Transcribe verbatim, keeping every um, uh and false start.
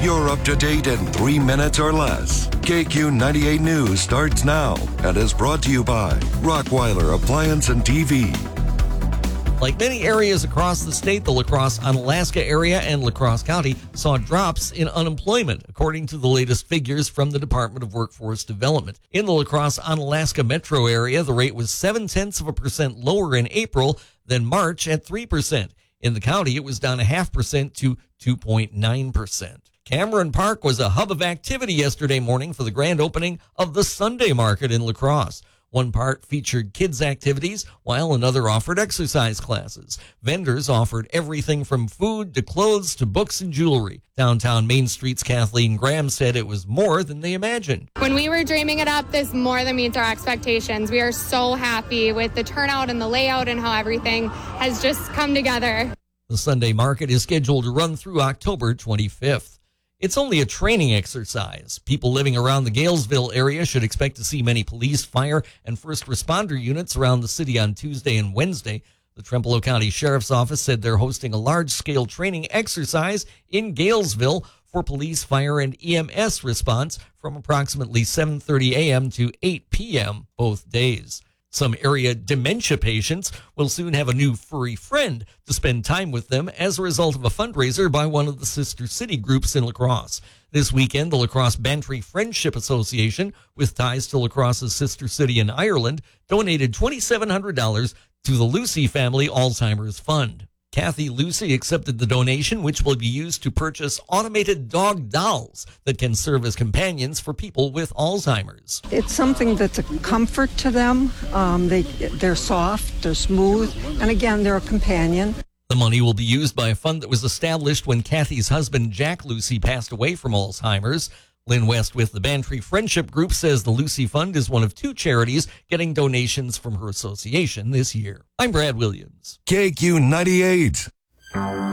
You're up to date in three minutes or less. K Q ninety-eight News starts now and is brought to you by Rockweiler Appliance and T V. Like many areas across the state, the La Crosse, Onalaska area and La Crosse County saw drops in unemployment, according to the latest figures from the Department of Workforce Development. In the La Crosse, Onalaska metro area, the rate was seven tenths of a percent lower in April than March at three percent. In the county, it was down a half percent to two point nine percent. Cameron Park was a hub of activity yesterday morning for the grand opening of the Sunday Market in La Crosse. One part featured kids' activities, while another offered exercise classes. Vendors offered everything from food to clothes to books and jewelry. Downtown Main Street's Kathleen Graham said it was more than they imagined. When we were dreaming it up, this more than meets our expectations. We are so happy with the turnout and the layout and how everything has just come together. The Sunday Market is scheduled to run through October twenty-fifth. It's only a training exercise. People living around the Galesville area should expect to see many police, fire, and first responder units around the city on Tuesday and Wednesday. The Trempealeau County Sheriff's Office said they're hosting a large-scale training exercise in Galesville for police, fire, and E M S response from approximately seven thirty a.m. to eight p.m. both days. Some area dementia patients will soon have a new furry friend to spend time with them as a result of a fundraiser by one of the sister city groups in La Crosse. This weekend, the La Crosse Bantry Friendship Association, with ties to La Crosse's sister city in Ireland, donated two thousand seven hundred dollars to the Lucy Family Alzheimer's Fund. Kathy Lucy accepted the donation, which will be used to purchase automated dog dolls that can serve as companions for people with Alzheimer's. It's something that's a comfort to them. Um, they, they're soft, they're smooth, and again, they're a companion. The money will be used by a fund that was established when Kathy's husband, Jack Lucy, passed away from Alzheimer's. Lynn West with the Bantry Friendship Group says the Lucy Fund is one of two charities getting donations from her association this year. I'm Brad Williams. K Q ninety-eight.